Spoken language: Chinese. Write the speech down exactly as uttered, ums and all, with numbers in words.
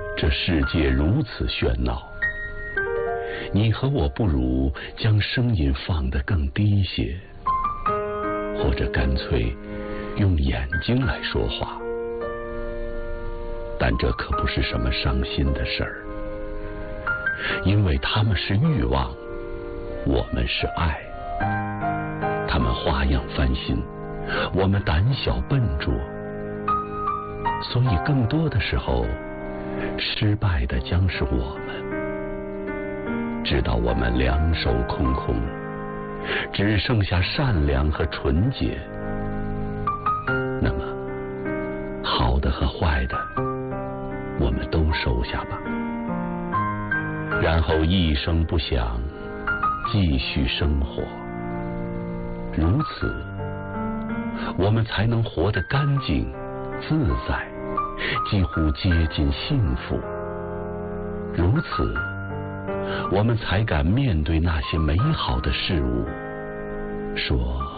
这世界如此喧闹，你和我不如将声音放得更低些，或者干脆用眼睛来说话。但这可不是什么伤心的事儿，因为他们是欲望，我们是爱。他们花样翻新，我们胆小笨拙，所以更多的时候，失败的将是我们。直到我们两手空空，只剩下善良和纯洁，那么好的和坏的我们都收下吧，然后一声不响继续生活。如此我们才能活得干净自在，几乎接近幸福。如此我们才敢面对那些美好的事物，说